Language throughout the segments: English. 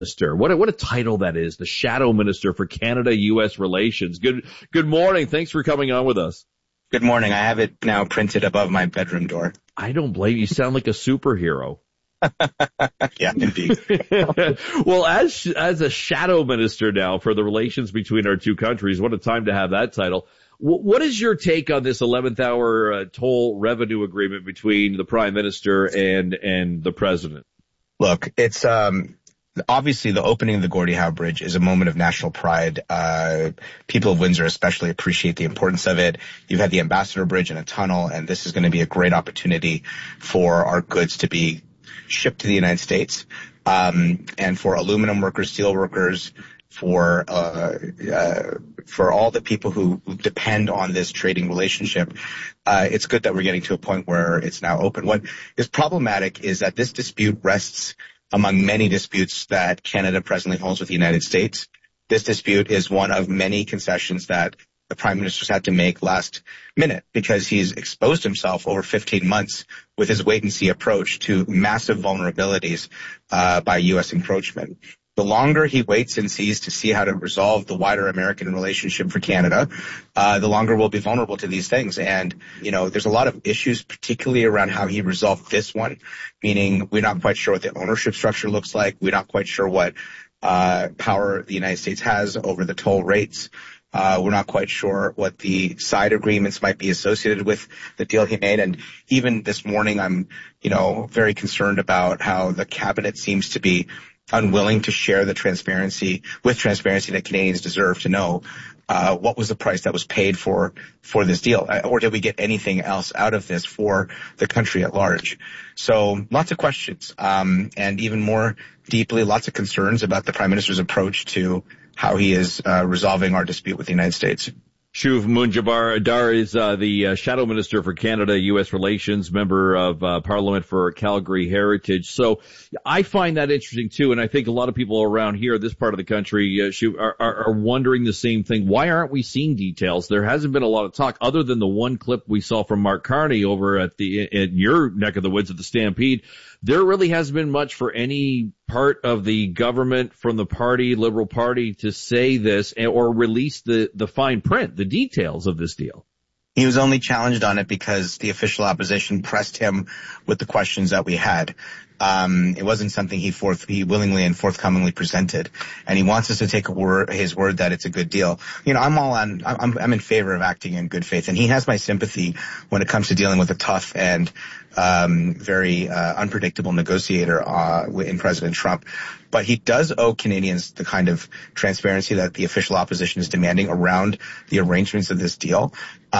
Minister. What a title that is, the Shadow Minister for Canada-U.S. Relations. Good morning. Thanks for coming on with us. Good morning. I have it now printed above my bedroom door. I don't blame you. You sound like a superhero. Yeah, indeed. Well, as a Shadow Minister now for the relations between our two countries, what a time to have that title. What is your take on this 11th hour toll revenue agreement between the Prime Minister and the President? Look, it's obviously the opening of the Gordie Howe Bridge is a moment of national pride. People of Windsor especially appreciate the importance of it. You've had the Ambassador Bridge and a tunnel, and this is going to be a great opportunity for our goods to be shipped to the United States, and for aluminum workers, steel workers, for all the people who depend on this trading relationship. It's good that we're getting to a point where it's now open. What is problematic is that this dispute rests among many disputes that Canada presently holds with the United States. This dispute is one of many concessions that the Prime Minister's had to make last minute because he's exposed himself over 15 months with his wait-and-see approach to massive vulnerabilities by U.S. encroachment. The longer he waits and sees to see how to resolve the wider American relationship for Canada, the longer we'll be vulnerable to these things. And, there's a lot of issues, particularly around how he resolved this one, meaning we're not quite sure what the ownership structure looks like. We're not quite sure what power the United States has over the toll rates. We're not quite sure what the side agreements might be associated with the deal he made. And even this morning, I'm, very concerned about how the cabinet seems to be unwilling to share the transparency that Canadians deserve to know what was the price that was paid for this deal, or did we get anything else out of this for the country at large? So lots of questions, and even more deeply, lots of concerns about the Prime Minister's approach to how he is resolving our dispute with the United States. Shuv Munjabar is the Shadow Minister for Canada-U.S. Relations, member of Parliament for Calgary Heritage. So I find that interesting, too, and I think a lot of people around here, this part of the country, Shuv, are wondering the same thing. Why aren't we seeing details? There hasn't been a lot of talk other than the one clip we saw from Mark Carney over in your neck of the woods at the Stampede. There really hasn't been much for any part of the government from the party, Liberal Party, to say this or release the fine print, the details of this deal. He was only challenged on it because the official opposition pressed him with the questions that we had. It wasn't something he willingly and forthcomingly presented, and he wants us to take his word that it's a good deal. I'm in favor of acting in good faith, and he has my sympathy when it comes to dealing with a tough and very unpredictable negotiator in President Trump. But he does owe Canadians the kind of transparency that the official opposition is demanding around the arrangements of this deal.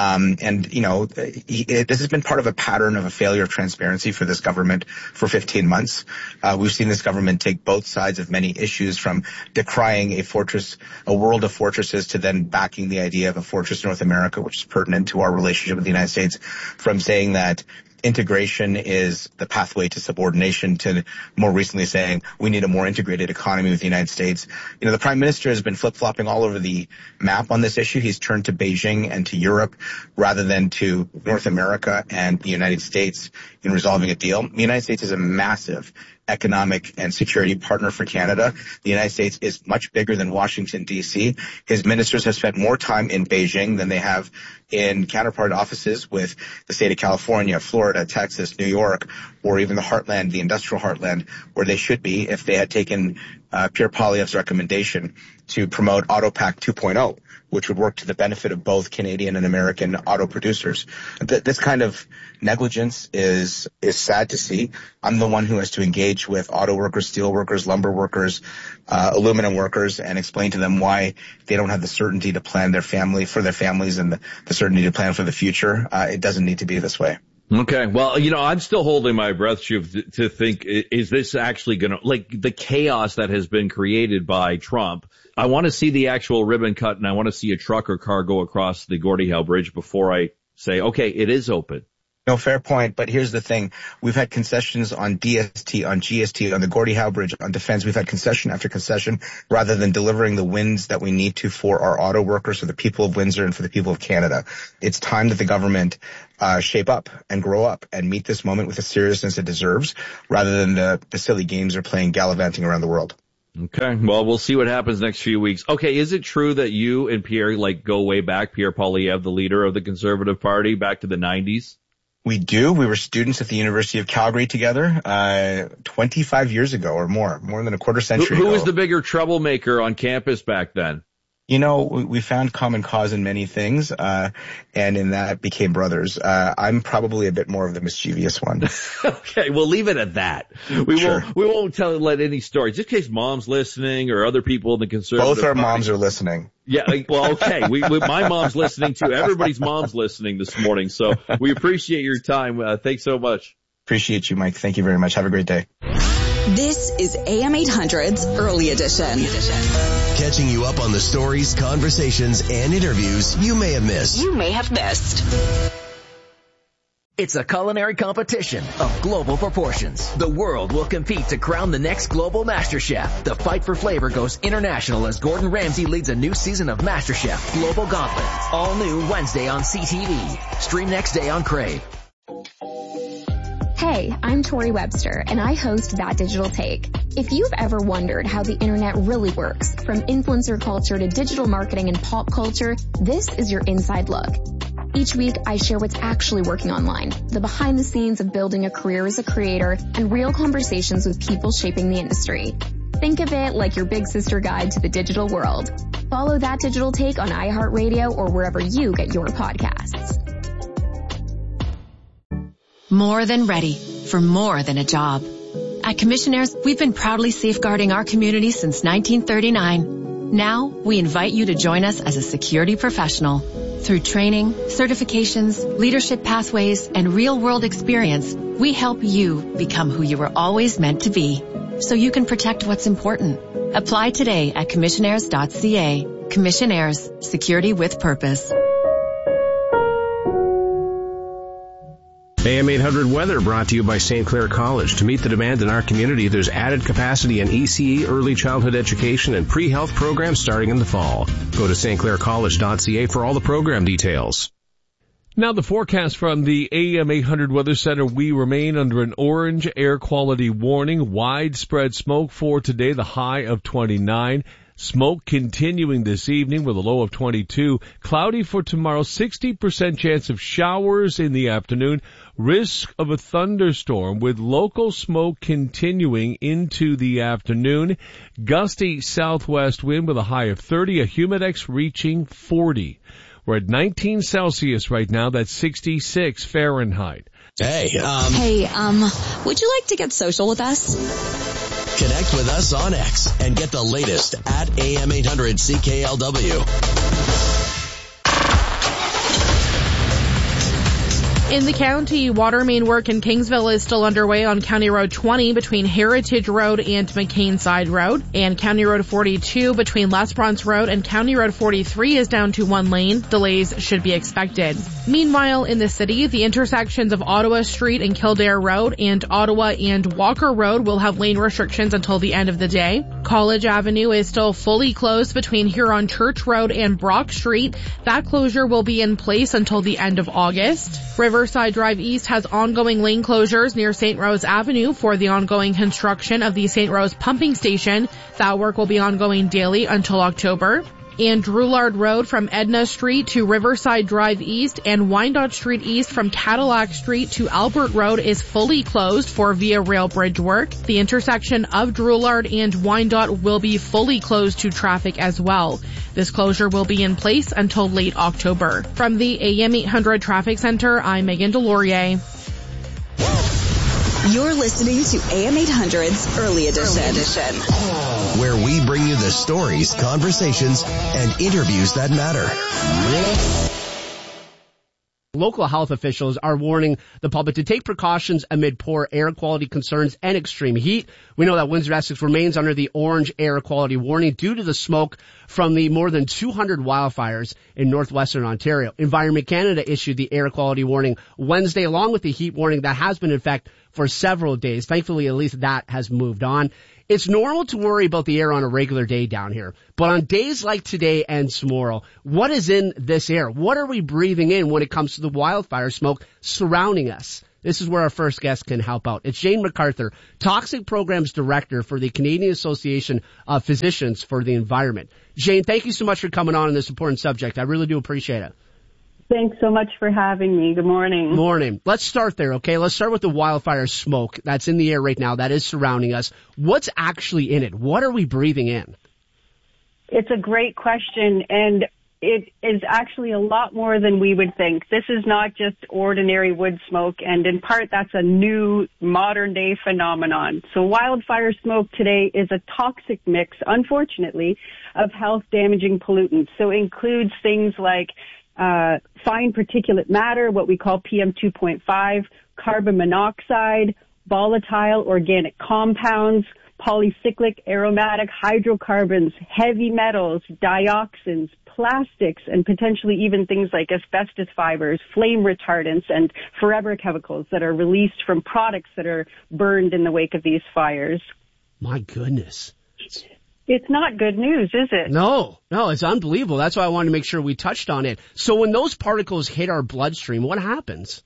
This has been part of a pattern of a failure of transparency for this government for 15 months. We've seen this government take both sides of many issues, from decrying a world of fortresses, to then backing the idea of a fortress North America, which is pertinent to our relationship with the United States, from saying that integration is the pathway to subordination, to more recently saying we need a more integrated economy with the United States. The Prime Minister has been flip-flopping all over the map on this issue. He's turned to Beijing and to Europe rather than to North America and the United States in resolving a deal. The United States is a massive economic and security partner for Canada. The United States is much bigger than Washington, D.C. His ministers have spent more time in Beijing than they have in counterpart offices with the state of California, Florida, Texas, New York, or even the heartland, the industrial heartland, where they should be if they had taken Pierre Poilievre's recommendation to promote AutoPac 2.0, which would work to the benefit of both Canadian and American auto producers. This kind of negligence is sad to see. I'm the one who has to engage with auto workers, steel workers, lumber workers, aluminum workers, and explain to them why they don't have the certainty to plan for their families and the certainty to plan for the future. It doesn't need to be this way. Okay. Well, I'm still holding my breath, Shuv, to think, is this actually going to, like, the chaos that has been created by Trump? I want to see the actual ribbon cut, and I want to see a truck or car go across the Gordie Howe Bridge before I say, okay, it is open. No, fair point. But here's the thing. We've had concessions on DST, on GST, on the Gordie Howe Bridge, on defense. We've had concession after concession rather than delivering the wins that we need to for our auto workers, for the people of Windsor, and for the people of Canada. It's time that the government shape up and grow up and meet this moment with the seriousness it deserves, rather than the silly games they're playing gallivanting around the world. Okay. Well, we'll see what happens next few weeks. Okay. Is it true that you and Pierre go way back? Pierre Poilievre, the leader of the Conservative Party, back to the 90s? We do. We were students at the University of Calgary together, 25 years ago or more than a quarter century ago. Who was the bigger troublemaker on campus back then? We found common cause in many things, and in that became brothers. I'm probably a bit more of the mischievous one. Okay, we'll leave it at that. We won't let any stories, just in case mom's listening or other people in the Conservative Both our Party. moms are listening. Yeah, well, okay. My mom's listening too. Everybody's mom's listening this morning, so we appreciate your time. Thanks so much. Appreciate you, Mike. Thank you very much. Have a great day. This is AM 800's Early Edition. Catching you up on the stories, conversations, and interviews you may have missed. It's a culinary competition of global proportions. The world will compete to crown the next global MasterChef. The fight for flavor goes international as Gordon Ramsay leads a new season of MasterChef Global Gauntlet. All new Wednesday on CTV. Stream next day on Crave. Hey, I'm Tori Webster, and I host That Digital Take. If you've ever wondered how the internet really works, from influencer culture to digital marketing and pop culture, this is your inside look. Each week, I share what's actually working online, the behind the scenes of building a career as a creator, and real conversations with people shaping the industry. Think of it like your big sister guide to the digital world. Follow That Digital Take on iHeartRadio or wherever you get your podcasts. More than ready for more than a job. At Commissionaires, we've been proudly safeguarding our community since 1939. Now, we invite you to join us as a security professional. Through training, certifications, leadership pathways, and real-world experience, we help you become who you were always meant to be, so you can protect what's important. Apply today at commissionaires.ca. Commissionaires, security with purpose. AM 800 weather brought to you by St. Clair College. To meet the demand in our community, there's added capacity in ECE, early childhood education, and pre-health programs starting in the fall. Go to stclaircollege.ca for all the program details. Now the forecast from the AM 800 Weather Center. We remain under an orange air quality warning. Widespread smoke for today, the high of 29. Smoke continuing this evening with a low of 22. Cloudy for tomorrow, 60% chance of showers in the afternoon. Risk of a thunderstorm with local smoke continuing into the afternoon. Gusty southwest wind with a high of 30. A humidex reaching 40. We're at 19 Celsius right now. That's 66 Fahrenheit. Hey, Would you like to get social with us? Connect with us on X and get the latest at AM800CKLW. In the county, water main work in Kingsville is still underway on County Road 20 between Heritage Road and McCain Side Road, and County Road 42 between Les Bronze Road and County Road 43 is down to one lane. Delays should be expected. Meanwhile, in the city, the intersections of Ottawa Street and Kildare Road and Ottawa and Walker Road will have lane restrictions until the end of the day. College Avenue is still fully closed between Huron Church Road and Brock Street. That closure will be in place until the end of August. Riverside Drive East has ongoing lane closures near St. Rose Avenue for the ongoing construction of the St. Rose pumping station. That work will be ongoing daily until October. And Drouillard Road from Edna Street to Riverside Drive East and Wyandotte Street East from Cadillac Street to Albert Road is fully closed for Via Rail Bridge work. The intersection of Drouillard and Wyandotte will be fully closed to traffic as well. This closure will be in place until late October. From the AM 800 Traffic Center, I'm Megan Delorier. You're listening to AM 800's Early Edition. Where we bring you the stories, conversations, and interviews that matter. Local health officials are warning the public to take precautions amid poor air quality concerns and extreme heat. We know that Windsor-Essex remains under the orange air quality warning due to the smoke from the more than 200 wildfires in northwestern Ontario. Environment Canada issued the air quality warning Wednesday along with the heat warning that has been in effect for several days. Thankfully, at least that has moved on. It's normal to worry about the air on a regular day down here, but on days like today and tomorrow, what is in this air? What are we breathing in when it comes to the wildfire smoke surrounding us? this is where our first guest can help out. It's Jane MacArthur, Toxic Programs Director for the Canadian Association of Physicians for the Environment. Jane, thank you so much for coming on this important subject. I really do appreciate it. Thanks so much for having me. Good morning. Morning. Let's start there, okay? Let's start with the wildfire smoke that's in the air right now, that is surrounding us. What's actually in it? What are we breathing in? It's a great question, and it is actually a lot more than we would think. This is not just ordinary wood smoke, and in part that's a new modern-day phenomenon. So wildfire smoke today is a toxic mix, unfortunately, of health-damaging pollutants. So it includes things like fine particulate matter, what we call PM2.5, carbon monoxide, volatile organic compounds, polycyclic aromatic hydrocarbons, heavy metals, dioxins, plastics, and potentially even things like asbestos fibers, flame retardants, and forever chemicals that are released from products that are burned in the wake of these fires. My goodness. It's not good news, is it? No, it's unbelievable. That's why I wanted to make sure we touched on it. So when those particles hit our bloodstream, what happens?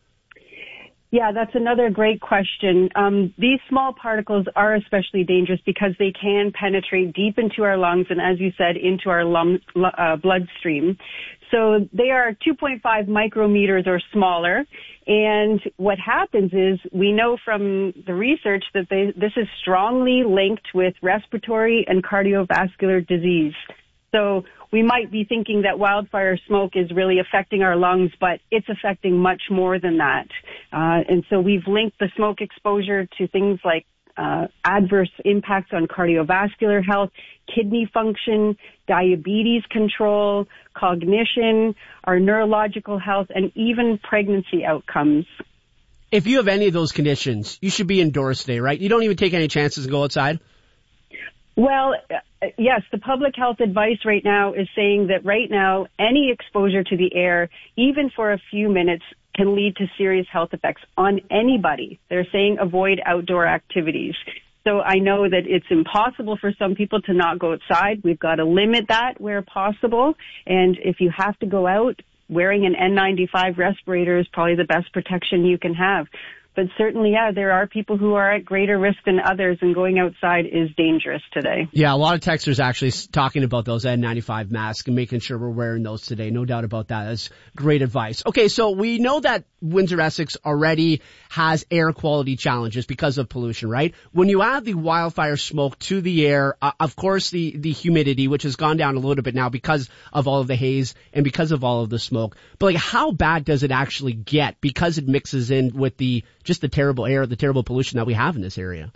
Yeah, that's another great question. These small particles are especially dangerous because they can penetrate deep into our lungs and, as you said, into our bloodstream. So they are 2.5 micrometers or smaller. And what happens is we know from the research that this is strongly linked with respiratory and cardiovascular disease. So we might be thinking that wildfire smoke is really affecting our lungs, but it's affecting much more than that. And so we've linked the smoke exposure to things like adverse impacts on cardiovascular health, kidney function, diabetes control, cognition, our neurological health, and even pregnancy outcomes. If you have any of those conditions, you should be indoors today, right? You don't even take any chances and go outside? Well, yes, the public health advice right now is saying that right now, any exposure to the air, even for a few minutes, can lead to serious health effects on anybody. They're saying avoid outdoor activities. So I know that it's impossible for some people to not go outside. We've got to limit that where possible. And if you have to go out, wearing an N95 respirator is probably the best protection you can have. But certainly, yeah, there are people who are at greater risk than others, and going outside is dangerous today. Yeah, a lot of texters actually talking about those N95 masks and making sure we're wearing those today. No doubt about that. That's great advice. Okay, so we know that Windsor-Essex already has air quality challenges because of pollution, right? When you add the wildfire smoke to the air, of course the humidity, which has gone down a little bit now because of all of the haze and because of all of the smoke. But like, how bad does it actually get because it mixes in with just the terrible air, the terrible pollution that we have in this area?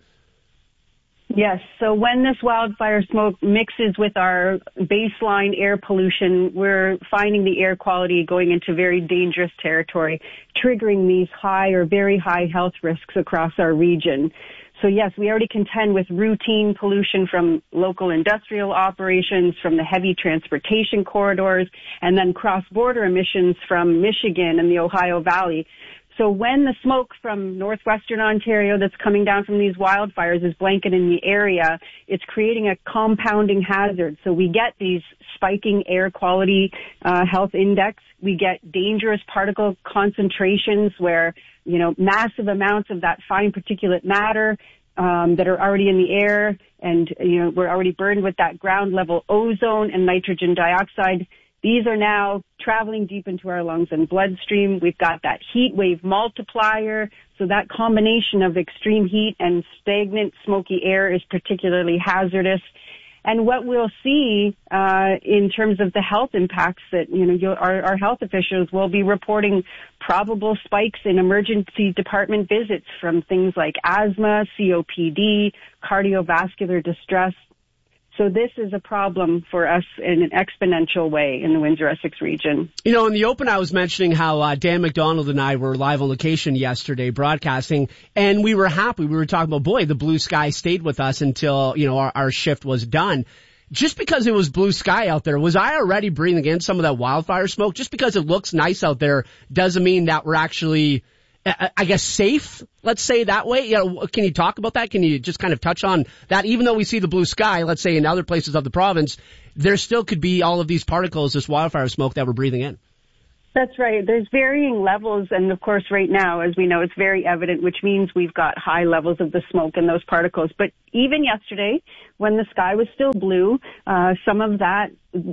Yes. So when this wildfire smoke mixes with our baseline air pollution, we're finding the air quality going into very dangerous territory, triggering these high or very high health risks across our region. So yes, we already contend with routine pollution from local industrial operations, from the heavy transportation corridors, and then cross-border emissions from Michigan and the Ohio Valley. So when the smoke from northwestern Ontario that's coming down from these wildfires is blanketing the area, it's creating a compounding hazard. So we get these spiking air quality health index. We get dangerous particle concentrations where, massive amounts of that fine particulate matter that are already in the air, and, we're already burned with that ground level ozone and nitrogen dioxide. These are now traveling deep into our lungs and bloodstream. We've got that heat wave multiplier. So that combination of extreme heat and stagnant smoky air is particularly hazardous. And what we'll see in terms of the health impacts that, our health officials will be reporting probable spikes in emergency department visits from things like asthma, COPD, cardiovascular distress. So this is a problem for us in an exponential way in the Windsor-Essex region. In the open, I was mentioning how Dan McDonald and I were live on location yesterday broadcasting, and we were happy. We were talking about, boy, the blue sky stayed with us until, our shift was done. Just because it was blue sky out there, was I already breathing in some of that wildfire smoke? Just because it looks nice out there doesn't mean that we're actually, I guess, safe, let's say that way. Can you talk about that? Can you just kind of touch on that? Even though we see the blue sky, let's say in other places of the province, there still could be all of these particles, this wildfire smoke that we're breathing in. That's right. There's varying levels, and of course right now, as we know, it's very evident, which means we've got high levels of the smoke and those particles. But even yesterday, when the sky was still blue, some of that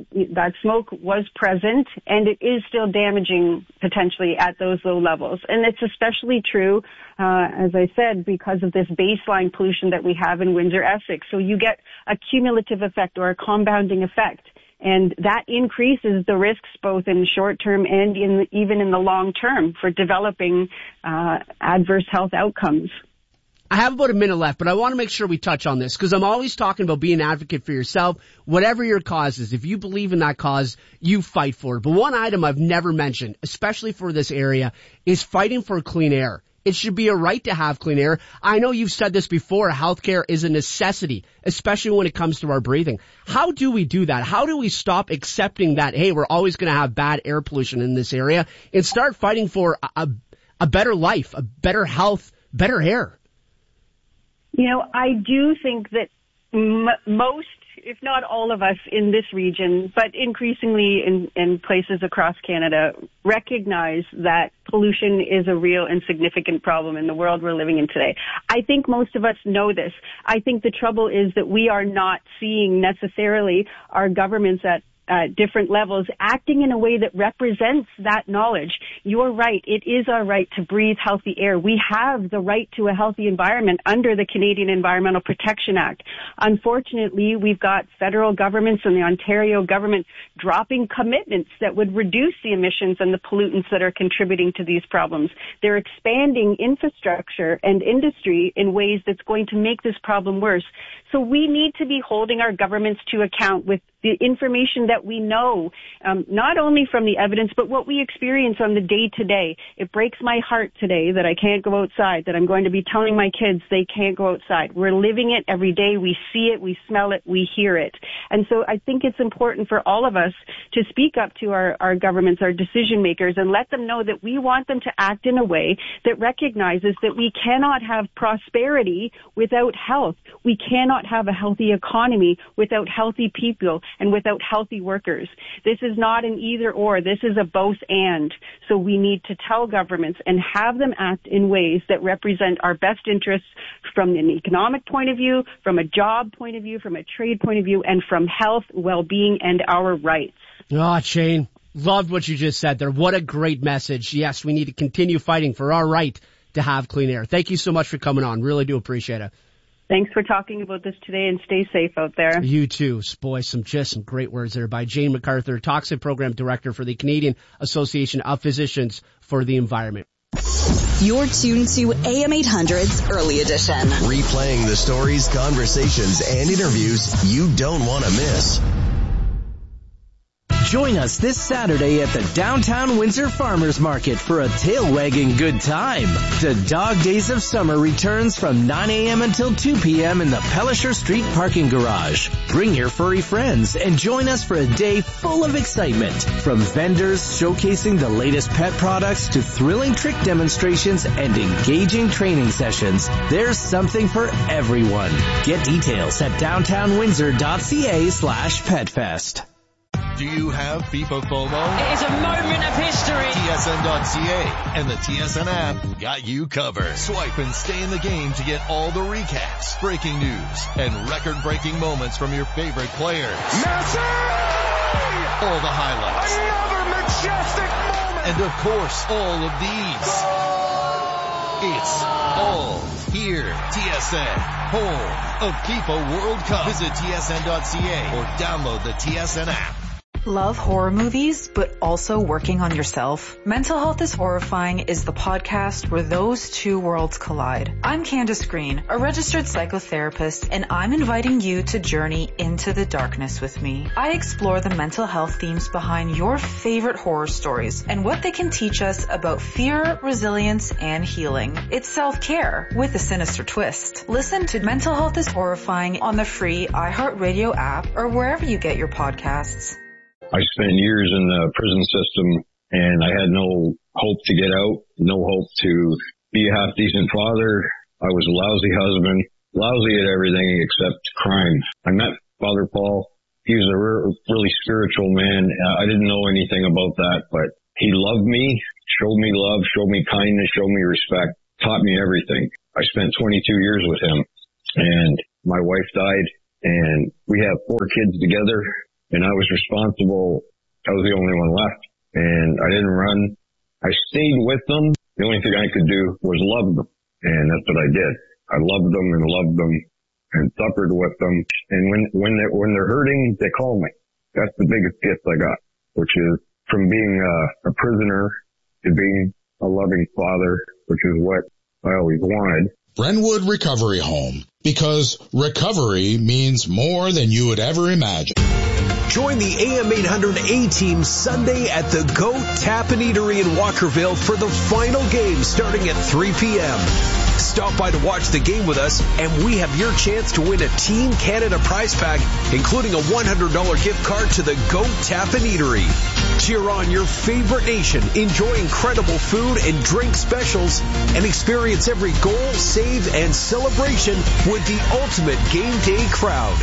smoke was present, and it is still damaging potentially at those low levels. And it's especially true, as I said, because of this baseline pollution that we have in Windsor-Essex. So you get a cumulative effect or a compounding effect. And that increases the risks both in the short term and even in the long term for developing adverse health outcomes. I have about a minute left, but I want to make sure we touch on this because I'm always talking about being an advocate for yourself. Whatever your cause is, if you believe in that cause, you fight for it. But one item I've never mentioned, especially for this area, is fighting for clean air. It should be a right to have clean air. I know you've said this before, healthcare is a necessity, especially when it comes to our breathing. How do we do that? How do we stop accepting that, hey, we're always going to have bad air pollution in this area and start fighting for a better life, a better health, better air? You know, I do think that most, if not all of us in this region, but increasingly in places across Canada, recognize that pollution is a real and significant problem in the world we're living in today. I think most of us know this. I think the trouble is that we are not seeing necessarily our governments at different levels acting in a way that represents that knowledge. You're right. It is our right to breathe healthy air. We have the right to a healthy environment under the Canadian Environmental Protection Act. Unfortunately, we've got federal governments and the Ontario government dropping commitments that would reduce the emissions and the pollutants that are contributing to these problems. They're expanding infrastructure and industry in ways that's going to make this problem worse. So we need to be holding our governments to account with the information that we know, not only from the evidence, but what we experience on the day-to-day. It breaks my heart today that I can't go outside, that I'm going to be telling my kids they can't go outside. We're living it every day. We see it, we smell it, we hear it. And so I think it's important for all of us to speak up to our governments, our decision makers, and let them know that we want them to act in a way that recognizes that we cannot have prosperity without health. We cannot have a healthy economy without healthy people and without healthy workers. This is not an either or. This is a both and. So we need to tell governments and have them act in ways that represent our best interests from an economic point of view, from a job point of view, from a trade point of view, and from health, well-being, and our rights. Oh, Shane, loved what you just said there. What a great message. Yes, we need to continue fighting for our right to have clean air. Thank you so much for coming on. Really do appreciate it. Thanks for talking about this today, and stay safe out there. You too. Boy, some great words there by Jane MacArthur, Toxic Program Director for the Canadian Association of Physicians for the Environment. You're tuned to AM 800's Early Edition. Replaying the stories, conversations, and interviews you don't want to miss. Join us this Saturday at the Downtown Windsor Farmers Market for a tail-wagging good time. The Dog Days of Summer returns from 9 a.m. until 2 p.m. in the Pelisher Street parking garage. Bring your furry friends and join us for a day full of excitement. From vendors showcasing the latest pet products to thrilling trick demonstrations and engaging training sessions, there's something for everyone. Get details at downtownwindsor.ca/petfest. Do you have FIFA FOMO? It is a moment of history. TSN.ca and the TSN app got you covered. Swipe and stay in the game to get all the recaps, breaking news, and record-breaking moments from your favorite players. Messi! All the highlights. Another majestic moment! And of course, all of these. It's all here. TSN, home of FIFA World Cup. Visit TSN.ca or download the TSN app. Love horror movies, but also working on yourself? Mental Health is Horrifying is the podcast where those two worlds collide. I'm Candace Green, a registered psychotherapist, and I'm inviting you to journey into the darkness with me. I explore the mental health themes behind your favorite horror stories and what they can teach us about fear, resilience, and healing. It's self-care with a sinister twist. Listen to Mental Health is Horrifying on the free iHeartRadio app or wherever you get your podcasts. I spent years in the prison system, and I had no hope to get out, no hope to be a half-decent father. I was a lousy husband, lousy at everything except crime. I met Father Paul. He was a really spiritual man. I didn't know anything about that, but He loved me, showed me love, showed me kindness, showed me respect, taught me everything. I spent 22 years with him, and my wife died, and we have 4 kids together, and I was responsible. I was the only one left, and I didn't run. I stayed with them. The only thing I could do was love them, and that's what I did. I loved them and suffered with them. And when they're hurting, they call me. That's the biggest gift I got, which is from being a prisoner to being a loving father, which is what I always wanted. Brentwood Recovery Home, because recovery means more than you would ever imagine. Join the AM 800 A-Team Sunday at the Goat Tap and Eatery in Walkerville for the final game starting at 3 p.m. Stop by to watch the game with us, and we have your chance to win a Team Canada prize pack, including a $100 gift card to the Goat Tap and Eatery. Cheer on your favorite nation, enjoy incredible food and drink specials, and experience every goal, save, and celebration with the ultimate game day crowd.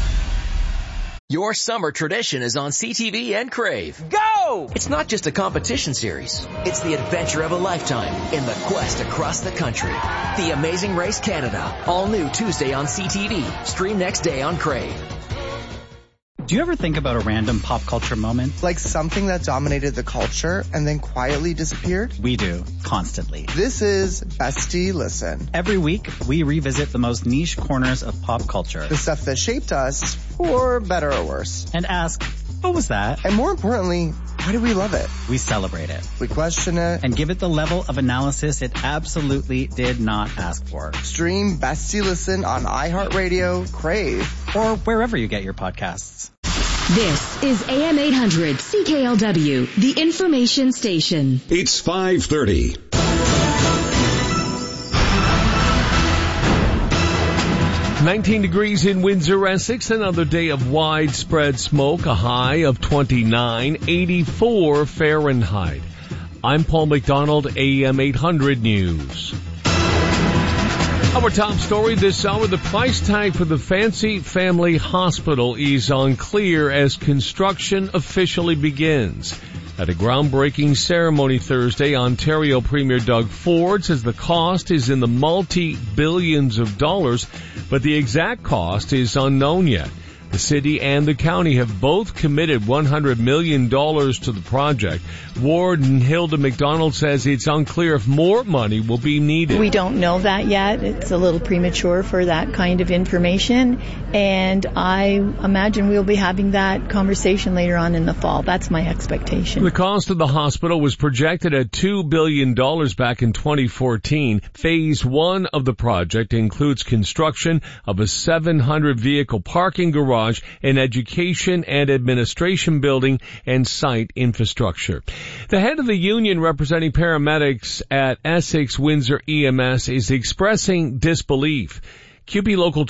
Your summer tradition is on CTV and Crave. Go! It's not just a competition series. It's the adventure of a lifetime in the quest across the country. The Amazing Race Canada. All new Tuesday on CTV. Stream next day on Crave. Do you ever think about a random pop culture moment? Like something that dominated the culture and then quietly disappeared? We do, constantly. This is Bestie Listen. Every week, we revisit the most niche corners of pop culture. The stuff that shaped us, for better or worse. And ask, what was that? And more importantly, why do we love it? We celebrate it. We question it. And give it the level of analysis it absolutely did not ask for. Stream Bestie Listen on iHeartRadio, Crave, or wherever you get your podcasts. This is AM 800 CKLW, the information station. It's 5:30. $19 degrees in Windsor, Essex. Another day of widespread smoke, a high of 29, 84 Fahrenheit. I'm Paul McDonald, AM 800 News. Our top story this hour, the price tag for the Fancy Family Hospital is unclear as construction officially begins. At a groundbreaking ceremony Thursday, Ontario Premier Doug Ford says the cost is in the multi-billions of dollars, but the exact cost is unknown yet. The city and the county have both committed $100 million to the project. Warden Hilda McDonald says it's unclear if more money will be needed. We don't know that yet. It's a little premature for that kind of information, and I imagine we'll be having that conversation later on in the fall. That's my expectation. The cost of the hospital was projected at $2 billion back in 2014. Phase 1 of the project includes construction of a 700-vehicle parking garage, an education and administration building, and site infrastructure. The head of the union representing paramedics at Essex Windsor EMS is expressing disbelief. QP Local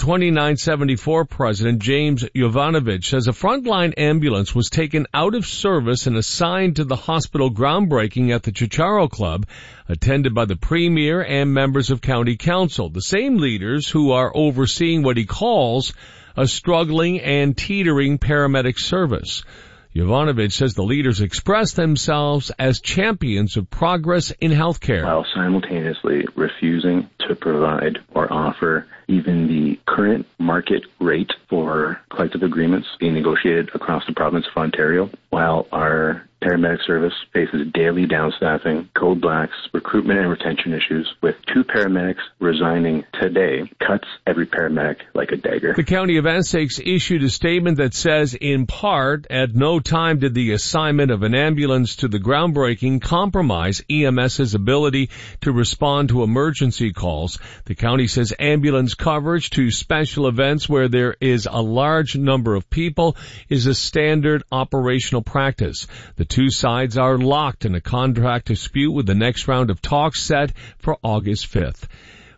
2974 President James Jovanovic says a frontline ambulance was taken out of service and assigned to the hospital groundbreaking at the Chicharo Club, attended by the Premier and members of County Council, the same leaders who are overseeing what he calls a struggling and teetering paramedic service. Jovanovic says the leaders express themselves as champions of progress in healthcare, while simultaneously refusing to provide or offer even the current market rate for collective agreements being negotiated across the province of Ontario, while our paramedic service faces daily downstaffing, code blacks, recruitment and retention issues, with 2 paramedics resigning today, cuts every paramedic like a dagger. The County of Essex issued a statement that says, in part, at no time did the assignment of an ambulance to the groundbreaking compromise EMS's ability to respond to emergency calls. The county says ambulance coverage to special events where there is a large number of people is a standard operational practice. The 2 sides are locked in a contract dispute with the next round of talks set for August 5th.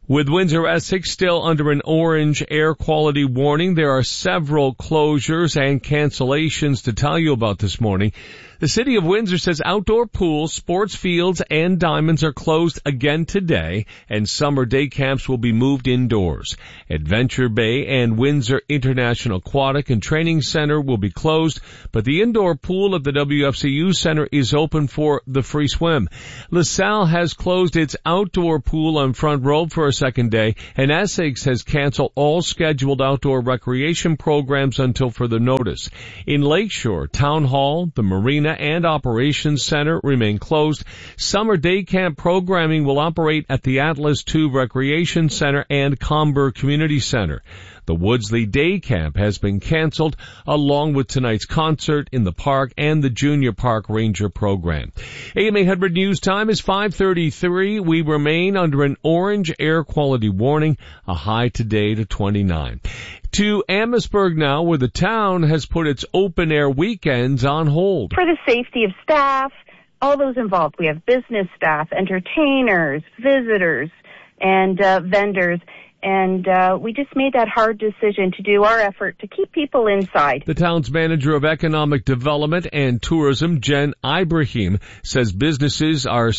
With Windsor-Essex still under an orange air quality warning, there are several closures and cancellations to tell you about this morning. The City of Windsor says outdoor pools, sports fields, and diamonds are closed again today, and summer day camps will be moved indoors. Adventure Bay and Windsor International Aquatic and Training Center will be closed, but the indoor pool at the WFCU Center is open for the free swim. LaSalle has closed its outdoor pool on Front Road for a second day, and Essex has canceled all scheduled outdoor recreation programs until further notice. In Lakeshore, Town Hall, the Marina, and Operations Center remain closed. Summer day camp programming will operate at the Atlas II Recreation Center and Comber Community Center. The Woodsley Day Camp has been canceled, along with tonight's concert in the park and the Junior Park Ranger program. AM 800 News Time is 5:33. We remain under an orange air quality warning, a high today to 29. To Amherstburg now, where the town has put its open-air weekends on hold. For the safety of staff, all those involved. We have business staff, entertainers, visitors, and vendors. And we just made that hard decision to do our effort to keep people inside. The town's manager of economic development and tourism, Jen Ibrahim, says businesses are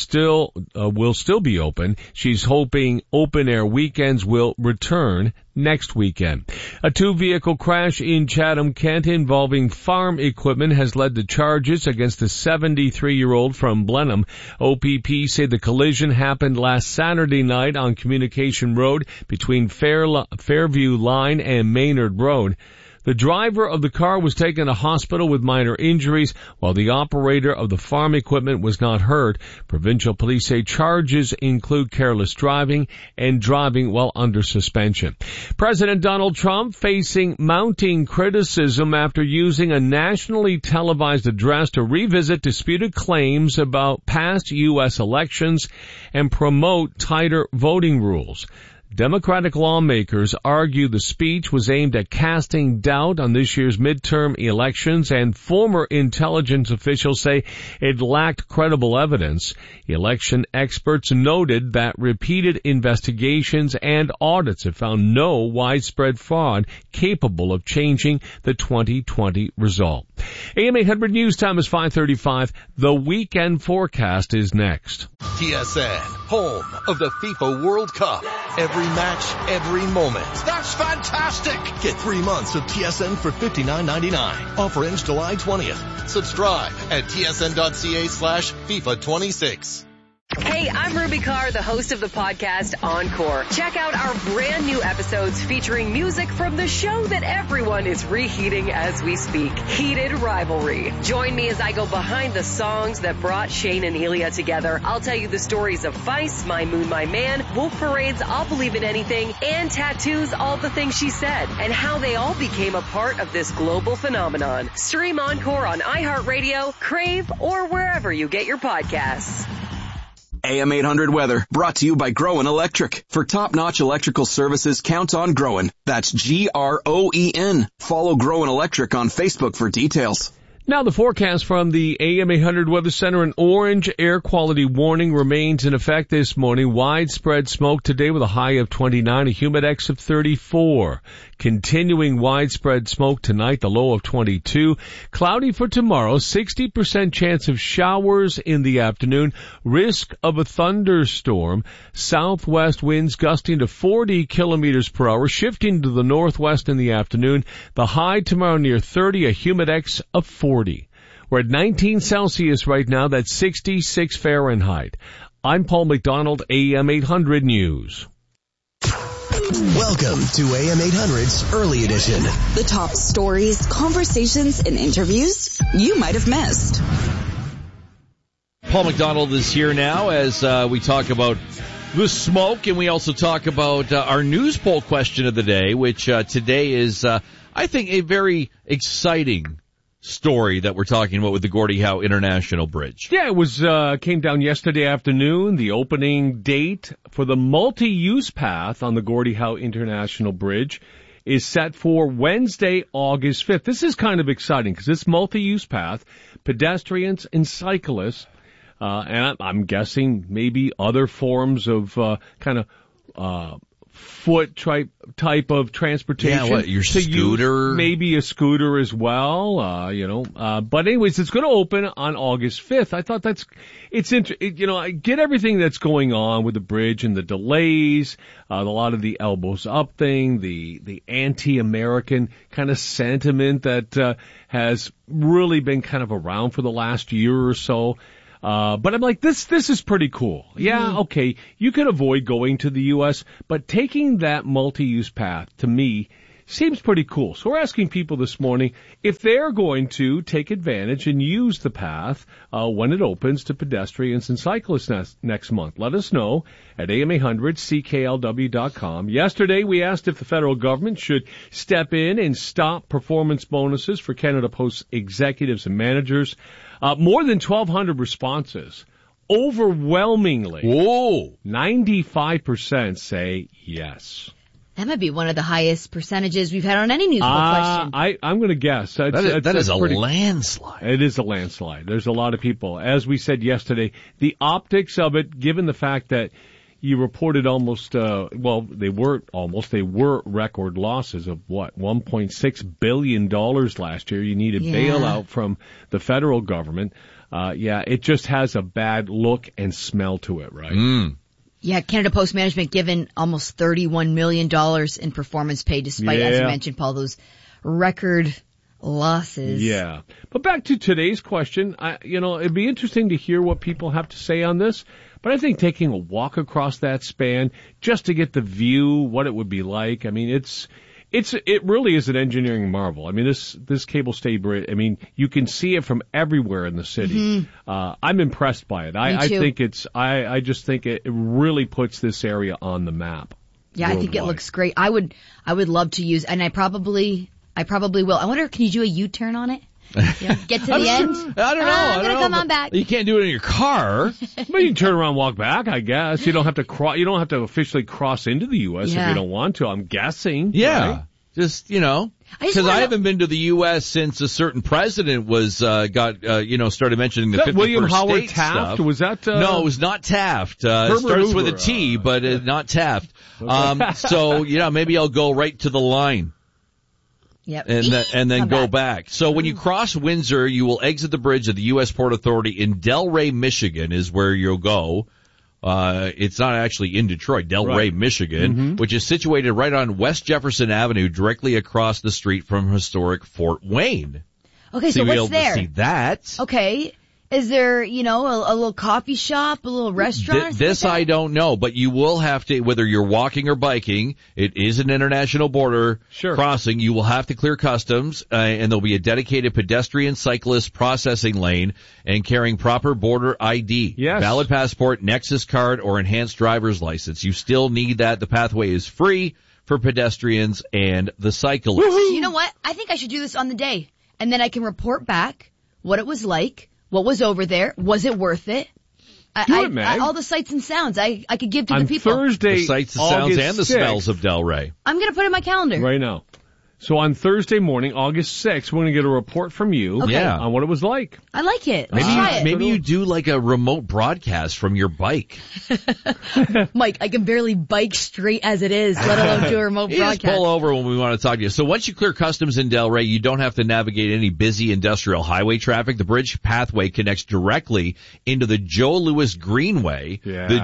will still be open. She's hoping open-air weekends will return next weekend. A two-vehicle crash in Chatham, Kent, involving farm equipment has led to charges against a 73-year-old from Blenheim. OPP say the collision happened last Saturday night on Communication Road between Fairview Line and Maynard Road. The driver of the car was taken to hospital with minor injuries, while the operator of the farm equipment was not hurt. Provincial police say charges include careless driving and driving while under suspension. President Donald Trump facing mounting criticism after using a nationally televised address to revisit disputed claims about past U.S. elections and promote tighter voting rules. Democratic lawmakers argue the speech was aimed at casting doubt on this year's midterm elections, and former intelligence officials say it lacked credible evidence. Election experts noted that repeated investigations and audits have found no widespread fraud capable of changing the 2020 result. AM 800 News Time is 5:35. The weekend forecast is next. TSN, home of the FIFA World Cup. Every match, every moment. That's fantastic! Get 3 months of TSN for $59.99. Offer ends July 20th. Subscribe at tsn.ca/FIFA26. Hey, I'm Ruby Carr, the host of the podcast Encore. Check out our brand new episodes featuring music from the show that everyone is reheating as we speak, Heated Rivalry. Join me as I go behind the songs that brought Shane and Elia together. I'll tell you the stories of Feist, My Moon, My Man, Wolf Parade's I'll Believe in Anything, and Tattoo's All the Things She Said, and how they all became a part of this global phenomenon. Stream Encore on iHeartRadio, Crave, or wherever you get your podcasts. AM 800 weather brought to you by Groen Electric. For top-notch electrical services, count on Groen. That's Groen. Follow Groen Electric on Facebook for details. Now the forecast from the AM 800 Weather Center. An orange air quality warning remains in effect this morning. Widespread smoke today with a high of 29, a humidex of 34. Continuing widespread smoke tonight, the low of 22. Cloudy for tomorrow, 60% chance of showers in the afternoon. Risk of a thunderstorm. Southwest winds gusting to 40 kilometers per hour, shifting to the northwest in the afternoon. The high tomorrow near 30, a humidex of 40. We're at 19 Celsius right now. That's 66 Fahrenheit. I'm Paul McDonald, AM 800 News. Welcome to AM 800's Early Edition. The top stories, conversations, and interviews you might have missed. Paul McDonald is here now as we talk about the smoke, and we also talk about our news poll question of the day, which today is, I think, a very exciting story that we're talking about with the Gordie Howe International Bridge. Yeah, it was came down yesterday afternoon. The opening date for the multi-use path on the Gordie Howe International Bridge is set for Wednesday, August 5th. This is kind of exciting because this multi-use path, pedestrians and cyclists, and I'm guessing maybe other forms of kind of foot type of transportation. Yeah, what, your scooter? Maybe a scooter as well, but anyways, it's going to open on August 5th. I thought I get everything that's going on with the bridge and the delays, a lot of the elbows up thing, the anti-American kind of sentiment that, has really been kind of around for the last year or so. But I'm like, this is pretty cool. Yeah, okay, you could avoid going to the U.S., but taking that multi-use path, to me, seems pretty cool. So we're asking people this morning if they're going to take advantage and use the path, when it opens to pedestrians and cyclists next month. Let us know at AM800CKLW.com. Yesterday, we asked if the federal government should step in and stop performance bonuses for Canada Post executives and managers. More than 1,200 responses. Overwhelmingly, 95% say yes. That might be one of the highest percentages we've had on any news question. I'm going to guess. That is a landslide. It is a landslide. There's a lot of people. As we said yesterday, the optics of it, given the fact that you reported they were record losses of $1.6 billion last year. You needed bailout from the federal government. It just has a bad look and smell to it, right? Mm. Yeah, Canada Post Management given almost $31 million in performance pay despite, as you mentioned, Paul, those record losses. Yeah. But back to today's question, it'd be interesting to hear what people have to say on this. But I think taking a walk across that span just to get the view, what it would be like. I mean, it really is an engineering marvel. I mean, this cable stay bridge, I mean, you can see it from everywhere in the city. Mm-hmm. I'm impressed by it. I just think it really puts this area on the map. Yeah, worldwide. I think it looks great. I would love to use, and I probably will. I wonder, can you do a U-turn on it? Get to the end. I don't know. I'm gonna come on back. You can't do it in your car. But you can turn around and walk back, I guess. You don't have to you don't have to officially cross into the U.S. if you don't want to, I'm guessing. Yeah. Right? Just, because I haven't been to the U.S. since a certain president was, started mentioning the 51st William Howard state Taft? stuff. Was that, No, it was not Taft. It starts with a T, but not Taft. So, maybe I'll go right to the line. Yep. And then go back. So when you cross Windsor, you will exit the bridge of the U.S. Port Authority in Delray, Michigan is where you'll go. It's not actually in Detroit, Delray, Michigan, which is situated right on West Jefferson Avenue, directly across the street from historic Fort Wayne. Okay, so what's there? To see that. Okay. Is there, a little coffee shop, a little restaurant? This I don't know, but you will have to, whether you're walking or biking, it is an international border crossing, you will have to clear customs, and there'll be a dedicated pedestrian cyclist processing lane and carrying proper border ID. Yes. Valid passport, Nexus card, or enhanced driver's license. You still need that. The pathway is free for pedestrians and the cyclists. Woo-hoo. You know what? I think I should do this on the day, and then I can report back what it was like. What was over there? Was it worth it? All the sights and sounds I could give to the people. On Thursday, the sights, the sounds, and the smells of Delray. I'm going to put it in my calendar. Right now. So on Thursday morning, August 6th, we're going to get a report from you on what it was like. I like it. Maybe you do like a remote broadcast from your bike. Mike, I can barely bike straight as it is, let alone do a remote broadcast. Just pull over when we want to talk to you. So once you clear customs in Delray, you don't have to navigate any busy industrial highway traffic. The bridge pathway connects directly into the Joe Louis Greenway, the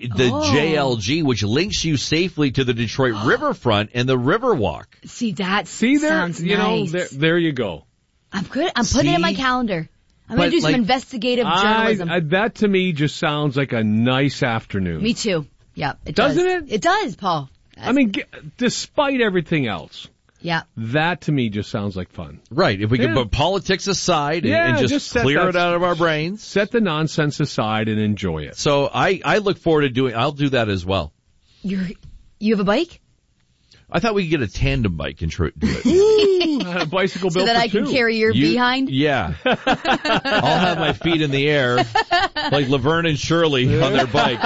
JLG, which links you safely to the Detroit riverfront and the Riverwalk. Sounds nice. There you go. I'm good. I'm putting it in my calendar. I'm going to do some investigative journalism. That to me just sounds like a nice afternoon. Me too. Yeah, it does. Doesn't it? It does, Paul. I mean, despite everything else. Yeah. That to me just sounds like fun. Right. If we could put politics aside and just clear it out of our brains. Set the nonsense aside and enjoy it. So I look forward to I'll do that as well. You have a bike? I thought we could get a tandem bike and do it. A bicycle built so that for I can two. carry your behind? Yeah. I'll have my feet in the air like Laverne and Shirley on their bike.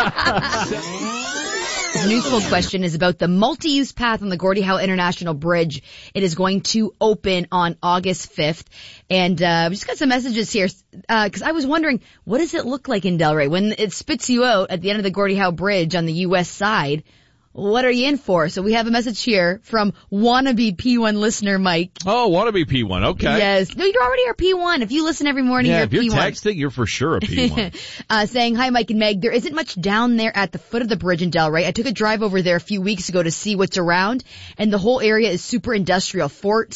The news poll question is about the multi-use path on the Gordie Howe International Bridge. It is going to open on August 5th. And we just got some messages here because I was wondering, what does it look like in Delray? When it spits you out at the end of the Gordie Howe Bridge on the U.S. side, what are you in for? So we have a message here from wannabe P1 listener Mike. Oh, wannabe P1. Okay. Yes. No, you already are P1. If you listen every morning, you're if you're P1. texting, you're for sure a P1. Saying, hi, Mike and Meg. There isn't much down there at the foot of the bridge in Delray. I took a drive over there a few weeks ago to see what's around, and the whole area is super industrial. Fort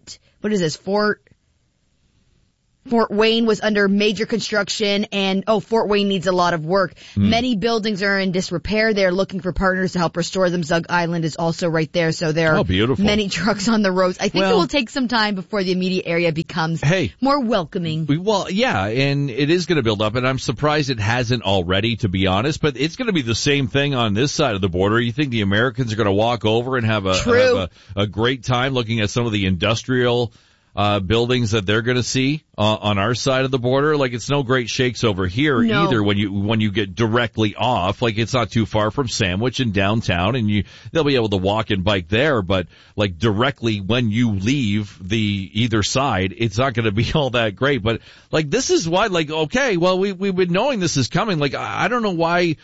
Wayne was under major construction, and Fort Wayne needs a lot of work. Many buildings are in disrepair. They're looking for partners to help restore them. Zug Island is also right there, so there are many trucks on the roads. I think it will take some time before the immediate area becomes more welcoming. Well, yeah, and it is going to build up, and I'm surprised it hasn't already, to be honest, but it's going to be the same thing on this side of the border. You think the Americans are going to walk over and have a great time looking at some of the industrial buildings that they're going to see on our side of the border? Like, it's no great shakes over here either when you get directly off. Like, it's not too far from Sandwich and downtown, and they'll be able to walk and bike there, but like directly when you leave the either side, it's not going to be all that great. But like, this is why, like, okay, well, we've been knowing this is coming. Like, I don't know why,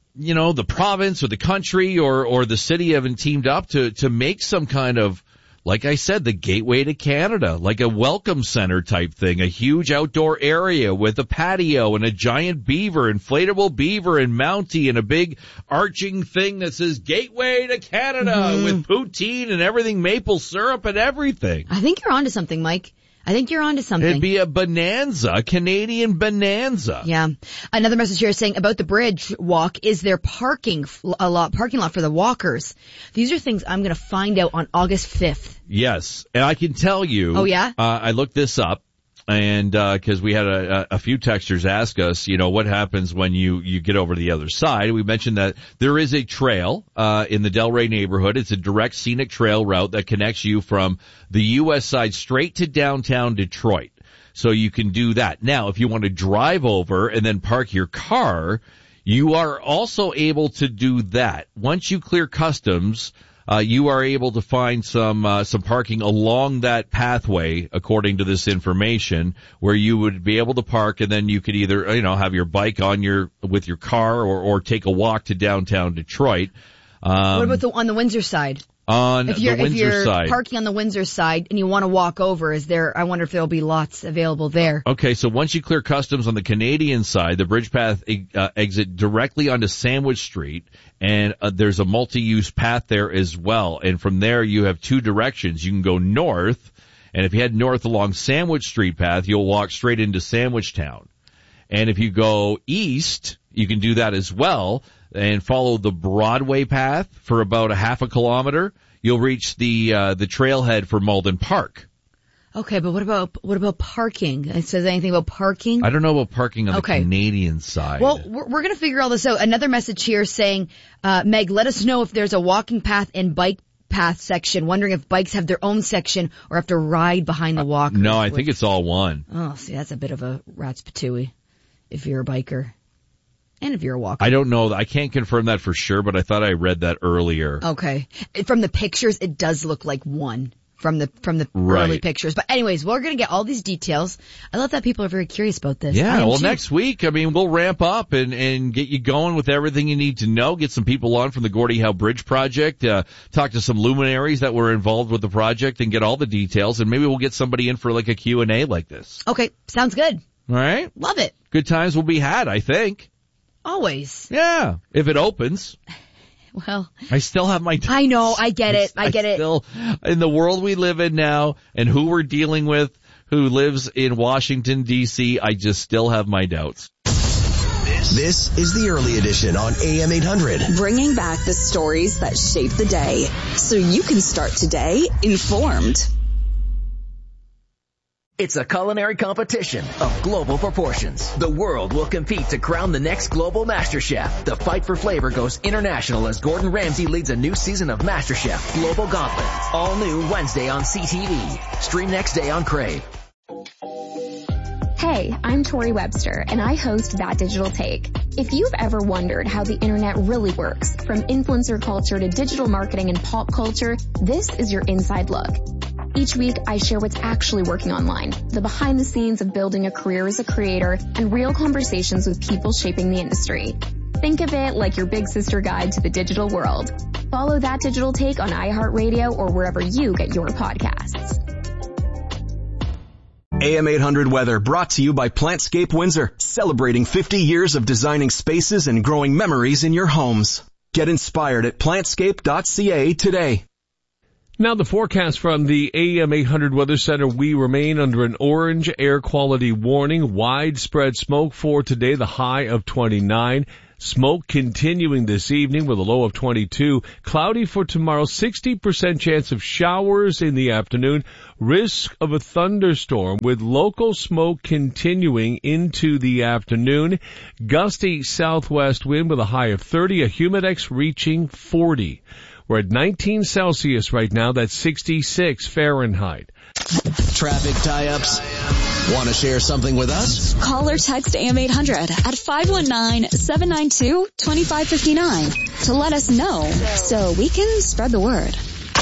the province or the country or the city haven't teamed up to make some kind of, like I said, the gateway to Canada, like a welcome center type thing, a huge outdoor area with a patio and a giant beaver, inflatable beaver and Mountie, and a big arching thing that says gateway to Canada with poutine and everything, maple syrup and everything. I think you're onto something, Mike. I think you're onto something. It'd be a bonanza, a Canadian bonanza. Yeah. Another message here saying about the bridge walk, is there parking lot for the walkers? These are things I'm going to find out on August 5th. Yes. And I can tell you. Oh, yeah? I looked this up. And, cause we had a few texters ask us, what happens when you get over to the other side. We mentioned that there is a trail, in the Delray neighborhood. It's a direct scenic trail route that connects you from the U.S. side straight to downtown Detroit. So you can do that. Now, if you want to drive over and then park your car, you are also able to do that. Once you clear customs, you are able to find some parking along that pathway, according to this information, where you would be able to park, and then you could either, have your bike with your car or take a walk to downtown Detroit. What about on the Windsor side? If you're parking on the Windsor side and you want to walk over, I wonder if there'll be lots available there. Okay, so once you clear customs on the Canadian side, the bridge path exit directly onto Sandwich Street, and there's a multi-use path there as well. And from there, you have two directions. You can go north, and if you head north along Sandwich Street path, you'll walk straight into Sandwich Town. And if you go east, you can do that as well and follow the Broadway path for about a half a kilometer. You'll reach the trailhead for Malden Park. Okay, but what about parking? It says anything about parking? I don't know about parking on the Canadian side. Well, we're going to figure all this out. Another message here saying, Meg, let us know if there's a walking path and bike path section. Wondering if bikes have their own section or have to ride behind the walkers. No, I think it's all one. Oh, see, that's a bit of a rat's patooey if you're a biker. And if you're a walker. I don't know. I can't confirm that for sure, but I thought I read that earlier. Okay. From the pictures, it does look like one from the early pictures. But anyways, we're going to get all these details. I love that people are very curious about this. Yeah, well, next week, we'll ramp up and get you going with everything you need to know. Get some people on from the Gordie Howe Bridge Project, talk to some luminaries that were involved with the project and get all the details. And maybe we'll get somebody in for like a Q&A like this. Okay. Sounds good. All right. Love it. Good times will be had, I think. Always. Yeah, if it opens. Well, I still have my doubts. I know, I get it. I get it. Still, in the world we live in now and who we're dealing with, who lives in Washington, D.C., I just still have my doubts. This is the early edition on AM 800. Bringing back the stories that shape the day so you can start today informed. It's a culinary competition of global proportions. The world will compete to crown the next global MasterChef. The fight for flavor goes international as Gordon Ramsay leads a new season of MasterChef Global Gauntlet. All new Wednesday on CTV. Stream next day on Crave. Hey, I'm Tori Webster, and I host That Digital Take. If you've ever wondered how the internet really works, from influencer culture to digital marketing and pop culture, this is your inside look. Each week, I share what's actually working online, the behind the scenes of building a career as a creator, and real conversations with people shaping the industry. Think of it like your big sister guide to the digital world. Follow That Digital Take on iHeartRadio or wherever you get your podcasts. AM 800 weather brought to you by Plantscape Windsor, celebrating 50 years of designing spaces and growing memories in your homes. Get inspired at plantscape.ca today. Now the forecast from the AM 800 Weather Center. We remain under an orange air quality warning. Widespread smoke for today, the high of 29. Smoke continuing this evening with a low of 22. Cloudy for tomorrow, 60% chance of showers in the afternoon. Risk of a thunderstorm with local smoke continuing into the afternoon. Gusty southwest wind with a high of 30. A humidex reaching 40. We're at 19 Celsius right now. That's 66 Fahrenheit. Traffic tie-ups? Want to share something with us? Call or text AM 800 at 519-792-2559 to let us know so we can spread the word.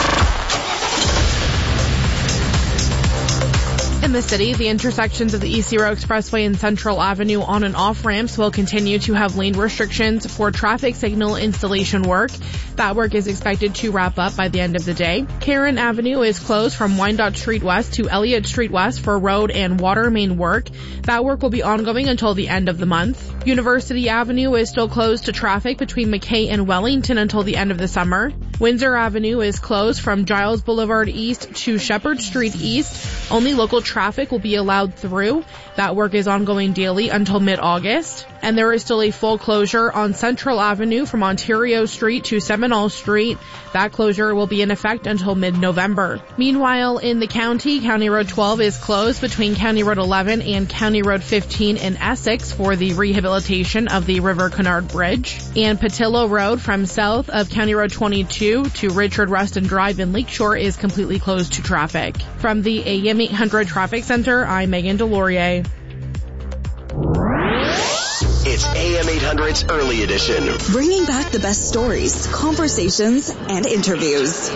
In the city, the intersections of the East Zero Expressway and Central Avenue on and off ramps will continue to have lane restrictions for traffic signal installation work. That work is expected to wrap up by the end of the day. Karen Avenue is closed from Wyandotte Street West to Elliott Street West for road and water main work. That work will be ongoing until the end of the month. University Avenue is still closed to traffic between McKay and Wellington until the end of the summer. Windsor Avenue is closed from Giles Boulevard East to Shepherd Street East. Only local traffic will be allowed through. That work is ongoing daily until mid-August. And there is still a full closure on Central Avenue from Ontario Street to Seminole Street. That closure will be in effect until mid-November. Meanwhile, in the county, County Road 12 is closed between County Road 11 and County Road 15 in Essex for the rehabilitation of the River Canard Bridge. And Patillo Road from south of County Road 22 to Richard Ruston Drive in Lakeshore is completely closed to traffic. From the AM 800 Traffic Center, I'm Megan Delorier. It's AM 800's Early Edition. Bringing back the best stories, conversations, and interviews.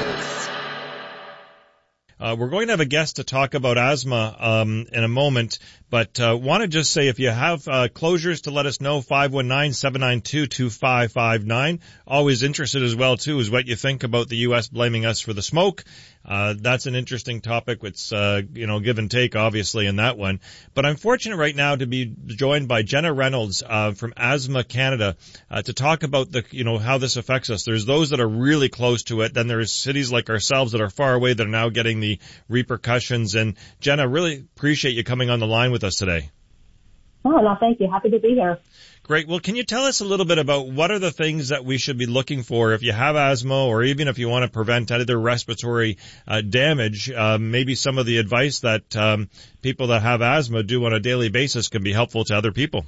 We're going to have a guest to talk about asthma in a moment, but want to just say if you have closures to let us know, 519-792-2559. Always interested as well, too, is what you think about the U.S. blaming us for the smoke. That's an interesting topic. It's, give and take, obviously, in that one. But I'm fortunate right now to be joined by Jenna Reynolds from Asthma Canada to talk about how this affects us. There's those that are really close to it. Then there's cities like ourselves that are far away that are now getting the repercussions. And Jenna, really appreciate you coming on the line with us today. Oh, no, thank you. Happy to be here. Great. Well, can you tell us a little bit about what are the things that we should be looking for if you have asthma, or even if you want to prevent either respiratory damage? Maybe some of the advice that people that have asthma do on a daily basis can be helpful to other people.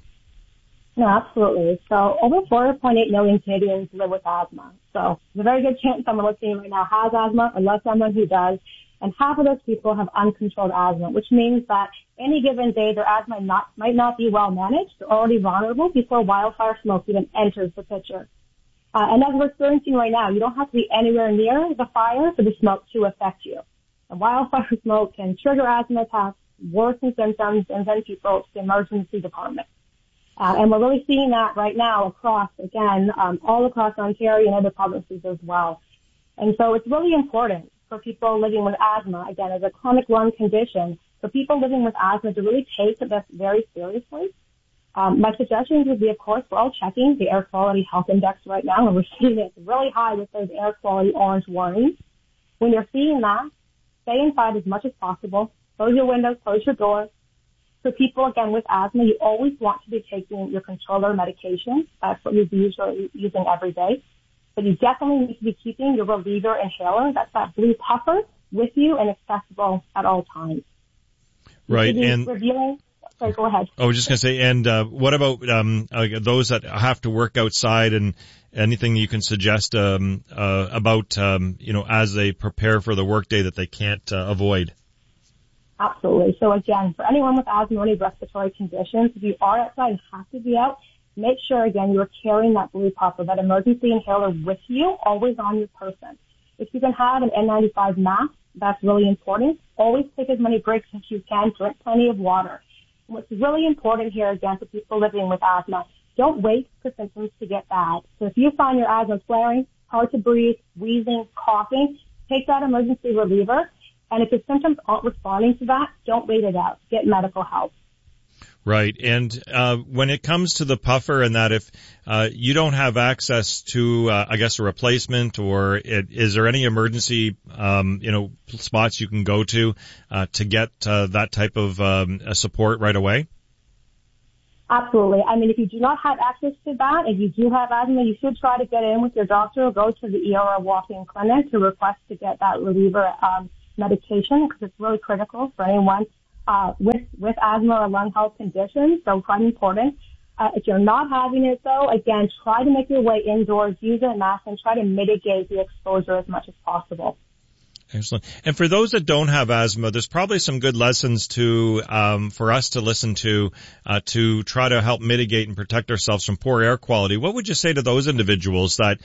No, absolutely. So over 4.8 million Canadians live with asthma. So there's a very good chance someone listening right now has asthma, unless someone who does. And half of those people have uncontrolled asthma, which means that any given day their asthma might not be well managed. They're already vulnerable before wildfire smoke even enters the picture. And as we're experiencing right now, you don't have to be anywhere near the fire for the smoke to affect you. And wildfire smoke can trigger asthma attacks, worsen symptoms, and send people to the emergency department. And we're really seeing that right now across, again, all across Ontario and other provinces as well. And so it's really important for people living with asthma, again, as a chronic lung condition, for people living with asthma to really take this very seriously. My suggestions would be, of course, we're all checking the Air Quality Health Index right now, and we're seeing it really high with those air quality orange warnings. When you're seeing that, stay inside as much as possible. Close your windows, close your doors. For people, again, with asthma, you always want to be taking your controller medication. That's what you'd be usually using every day. But you definitely need to be keeping your reliever inhaler, that's that blue puffer, with you and accessible at all times. Right. And sorry, go ahead. I was just going to say, and what about those that have to work outside, and anything you can suggest about as they prepare for the workday that they can't avoid? Absolutely. So again, for anyone with asthma or any respiratory conditions, if you are outside and have to be out, make sure, again, you're carrying that blue puffer, that emergency inhaler with you, always on your person. If you can have an N95 mask, that's really important. Always take as many breaks as you can. Drink plenty of water. And what's really important here, again, for people living with asthma, Don't wait for symptoms to get bad. So if you find your asthma flaring, hard to breathe, wheezing, coughing, take that emergency reliever. And if your symptoms aren't responding to that, don't wait it out. Get medical help. Right. And when it comes to the puffer and that, if you don't have access to, I guess, a replacement, or is there any emergency, spots you can go to get that type of support right away? Absolutely. I mean, if you do not have access to that, if you do have asthma, you should try to get in with your doctor or go to the ER or walk-in clinic to request to get that reliever medication, because it's really critical for anyone with asthma or lung health conditions, so quite important. If you're not having it, though, again, try to make your way indoors, use a mask, and try to mitigate the exposure as much as possible. Excellent. And for those that don't have asthma, there's probably some good lessons to for us to listen to try to help mitigate and protect ourselves from poor air quality. What would you say to those individuals that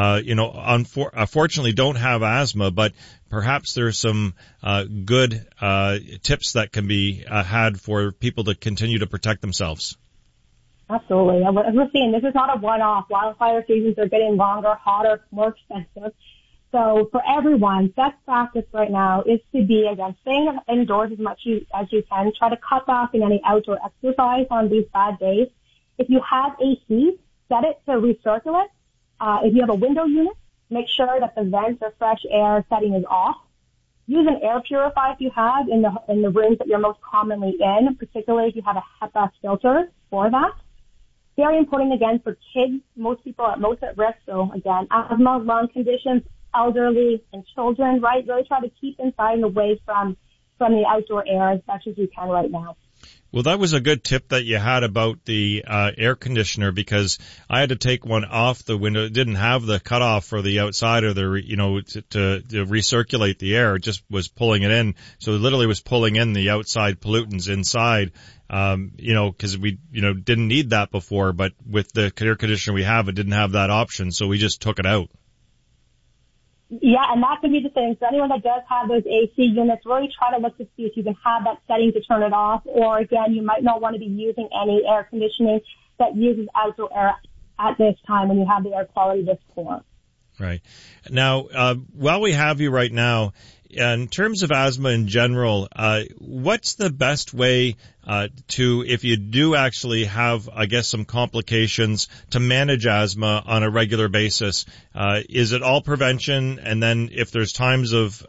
unfortunately don't have asthma, but perhaps there's some good tips that can be had for people to continue to protect themselves? Absolutely. As we're seeing, this is not a one-off. Wildfire seasons are getting longer, hotter, more expensive. So for everyone, best practice right now is to be, again, staying indoors as much as you can. Try to cut back in any outdoor exercise on these bad days. If you have AC, set it to recirculate. If you have a window unit, make sure that the vents or fresh air setting is off. Use an air purifier if you have in the rooms that you're most commonly in, particularly if you have a HEPA filter for that. Very important, again, for kids. Most people are most at risk. So, again, asthma, lung conditions, elderly, and children, right? Really try to keep inside and away from the outdoor air as much as you can right now. Well, that was a good tip that you had about the air conditioner, because I had to take one off the window. It didn't have the cutoff for the outside or the, to recirculate the air. It just was pulling it in. So it literally was pulling in the outside pollutants inside, because we, didn't need that before. But with the air conditioner we have, it didn't have that option. So we just took it out. Yeah, and that could be the thing. So anyone that does have those AC units, really try to look to see if you can have that setting to turn it off. Or again, you might not want to be using any air conditioning that uses outdoor air at this time when you have the air quality this poor. Right. Now, while we have you right now, in terms of asthma in general, what's the best way to, if you do actually have, I guess, some complications, to manage asthma on a regular basis? Is it all prevention? And then if there's times of,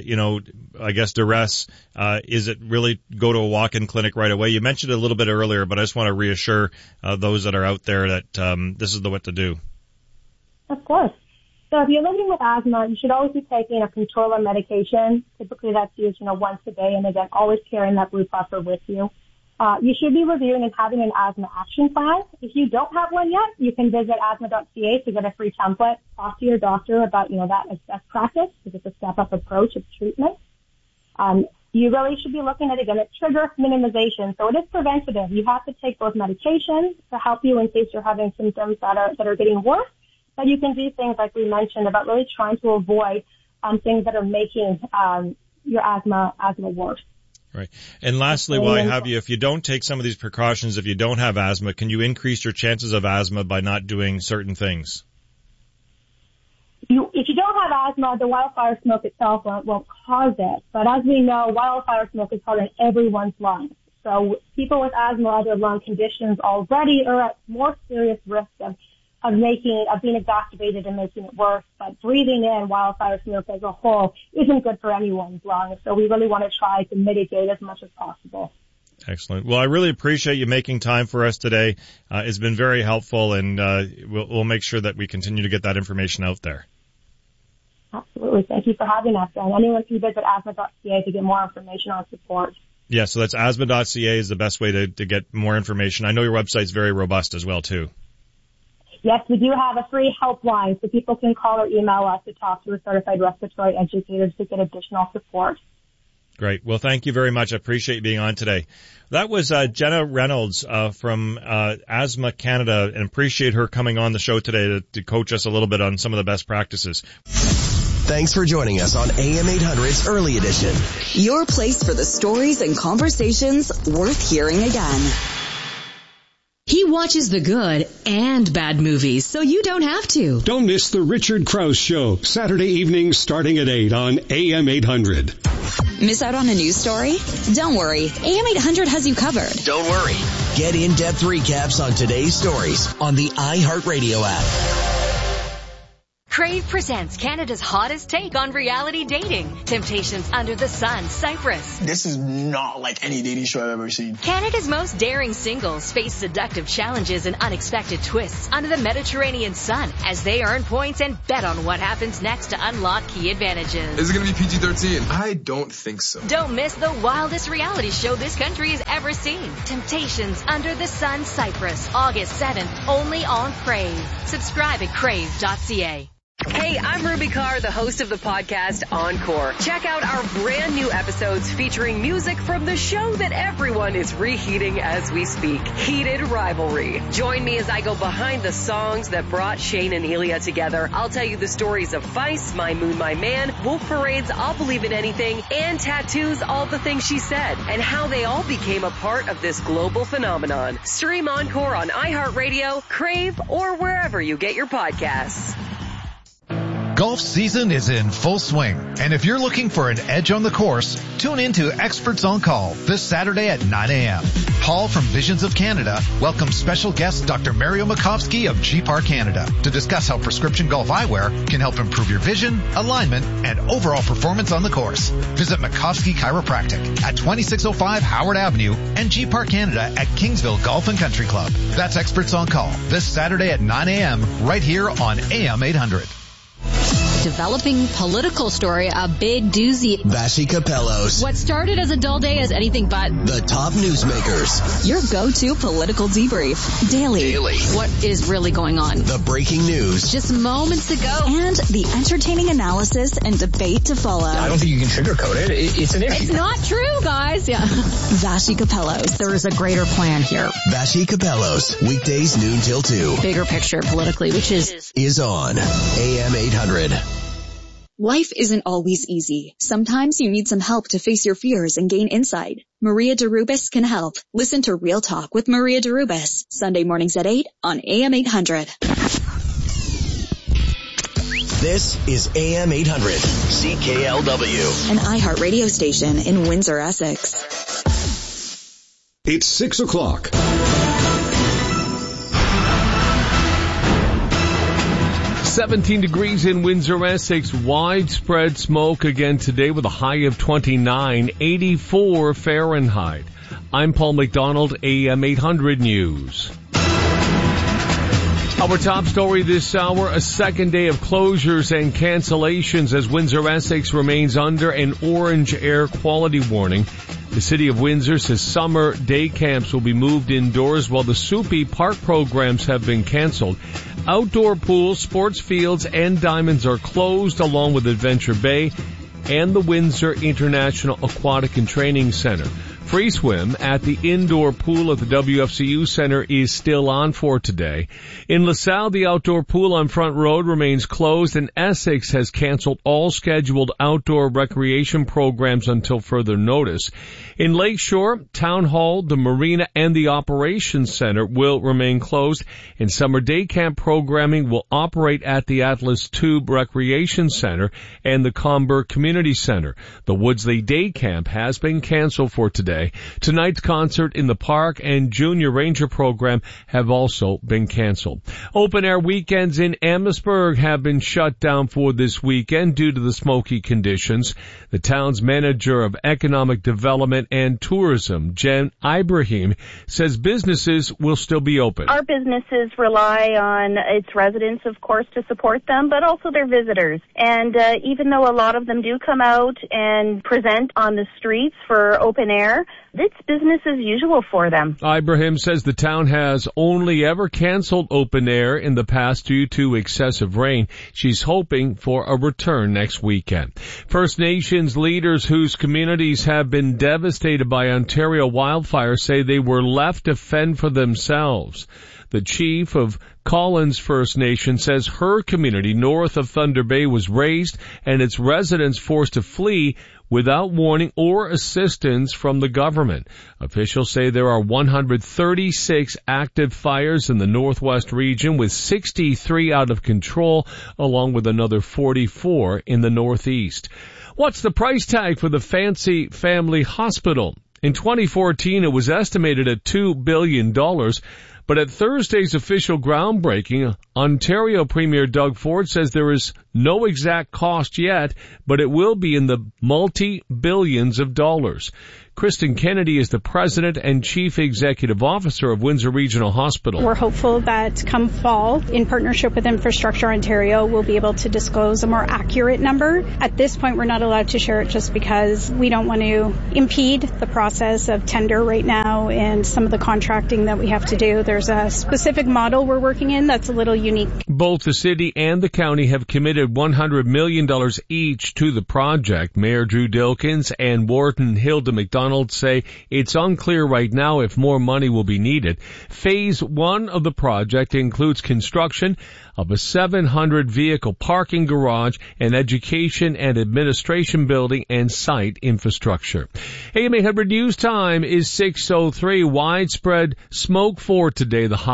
duress, is it really go to a walk-in clinic right away? You mentioned it a little bit earlier, but I just want to reassure those that are out there that this is what to do. Of course. So if you're living with asthma, you should always be taking a controller medication. Typically that's used, once a day, and again, always carrying that blue puffer with you. You should be reviewing and having an asthma action plan. If you don't have one yet, you can visit asthma.ca to get a free template. Talk to your doctor about, that as best practice, because it's a step-up approach of treatment. You really should be looking at, again, at trigger minimization. So it is preventative. You have to take both medications to help you in case you're having symptoms that are getting worse. But you can do things like we mentioned about really trying to avoid things that are making your asthma worse. Right. And lastly, while I have you, if you don't take some of these precautions, if you don't have asthma, can you increase your chances of asthma by not doing certain things? If you don't have asthma, the wildfire smoke itself won't cause it. But as we know, wildfire smoke is part of everyone's lungs. So people with asthma or other lung conditions already are at more serious risk of being exacerbated and making it worse. But breathing in wildfire smoke as a whole isn't good for anyone's lungs. So we really want to try to mitigate as much as possible. Excellent. Well, I really appreciate you making time for us today. It's been very helpful, and we'll make sure that we continue to get that information out there. Absolutely. Thank you for having us. And anyone can visit asthma.ca to get more information on support. Yeah, so that's asthma.ca is the best way to get more information. I know your website's very robust as well, too. Yes, we do have a free helpline, so people can call or email us to talk to a certified respiratory educator to get additional support. Great. Well, thank you very much. I appreciate you being on today. That was Jenna Reynolds from Asthma Canada, and appreciate her coming on the show today to coach us a little bit on some of the best practices. Thanks for joining us on AM 800's Early Edition. Your place for the stories and conversations worth hearing again. He watches the good and bad movies, so you don't have to. Don't miss The Richard Krause Show, Saturday evenings starting at 8 on AM 800. Miss out on a news story? Don't worry. AM 800 has you covered. Don't worry. Get in-depth recaps on today's stories on the iHeartRadio app. Crave presents Canada's hottest take on reality dating. Temptations Under the Sun, Cyprus. This is not like any dating show I've ever seen. Canada's most daring singles face seductive challenges and unexpected twists under the Mediterranean sun as they earn points and bet on what happens next to unlock key advantages. Is it going to be PG-13? I don't think so. Don't miss the wildest reality show this country has ever seen. Temptations Under the Sun, Cyprus, August 7th, only on Crave. Subscribe at crave.ca. Hey, I'm Ruby Carr, the host of the podcast Encore. Check out our brand new episodes featuring music from the show that everyone is reheating as we speak, Heated Rivalry. Join me as I go behind the songs that brought Shane and Elia together. I'll tell you the stories of Feist, My Moon, My Man, Wolf Parade's I'll Believe in Anything, and Tattoo's All the Things She Said, and how they all became a part of this global phenomenon. Stream Encore on iHeartRadio, Crave, or wherever you get your podcasts. Golf season is in full swing, and if you're looking for an edge on the course, tune in to Experts on Call this Saturday at 9 a.m. Paul from Visions of Canada welcomes special guest Dr. Mario Makovsky of G-Par Canada to discuss how prescription golf eyewear can help improve your vision, alignment, and overall performance on the course. Visit Makovsky Chiropractic at 2605 Howard Avenue and G-Par Canada at Kingsville Golf and Country Club. That's Experts on Call this Saturday at 9 a.m. right here on AM 800. Developing political story, a big doozy. Vassy Capellos. What started as a dull day is anything but. The top newsmakers. Your go-to political debrief. Daily. What is really going on? The breaking news. Just moments ago. And the entertaining analysis and debate to follow. I don't think you can sugarcoat it. It's an issue. It's not true, guys. Yeah. Vassy Capellos. There is a greater plan here. Vassy Capellos. Weekdays noon till 2. Bigger picture politically, which is on AM 800. Life isn't always easy. Sometimes you need some help to face your fears and gain insight. Maria DeRubis can help. Listen to Real Talk with Maria DeRubis, Sunday mornings at 8 on AM 800. This is AM 800, CKLW. An iHeart radio station in Windsor, Essex. It's 6 o'clock. $17 degrees in Windsor, Essex. Widespread smoke again today with a high of 29, 84 Fahrenheit. I'm Paul McDonald, AM 800 News. Our top story this hour, a second day of closures and cancellations as Windsor, Essex remains under an orange air quality warning. The city of Windsor says summer day camps will be moved indoors while the Soupy Park programs have been canceled. Outdoor pools, sports fields, and diamonds are closed along with Adventure Bay and the Windsor International Aquatic and Training Center. Free swim at the indoor pool at the WFCU Center is still on for today. In LaSalle, the outdoor pool on Front Road remains closed, and Essex has canceled all scheduled outdoor recreation programs until further notice. In Lakeshore, Town Hall, the Marina, and the Operations Center will remain closed, and summer day camp programming will operate at the Atlas Tube Recreation Center and the Comber Community Center. The Woodsley Day Camp has been canceled for today. Tonight's concert in the park and Junior Ranger program have also been canceled. Open air weekends in Amherstburg have been shut down for this weekend due to the smoky conditions. The town's manager of economic development and tourism, Jen Ibrahim, says businesses will still be open. Our businesses rely on its residents, of course, to support them, but also their visitors. And even though a lot of them do come out and present on the streets for open air, it's business as usual for them. Ibrahim says the town has only ever canceled open air in the past due to excessive rain. She's hoping for a return next weekend. First Nations leaders whose communities have been devastated by Ontario wildfires say they were left to fend for themselves. The chief of Collins First Nation says her community north of Thunder Bay was razed and its residents forced to flee without warning or assistance from the government. Officials say there are 136 active fires in the northwest region, with 63 out of control, along with another 44 in the northeast. What's the price tag for the Fancy Family Hospital? In 2014, it was estimated at $2 billion. But at Thursday's official groundbreaking, Ontario Premier Doug Ford says there is no exact cost yet, but it will be in the multi-billions of dollars. Kristen Kennedy is the president and chief executive officer of Windsor Regional Hospital. We're hopeful that come fall, in partnership with Infrastructure Ontario, we'll be able to disclose a more accurate number. At this point, we're not allowed to share it just because we don't want to impede the process of tender right now and some of the contracting that we have to do. There's a specific model we're working in that's a little unique. Both the city and the county have committed $100 million each to the project. Mayor Drew Dilkins and Warden Hilda McDonald say it's unclear right now if more money will be needed. Phase 1 of the project includes construction of a 700-vehicle parking garage, an education and administration building, and site infrastructure. AM 800 News Time is 6:03. Widespread smoke for today. The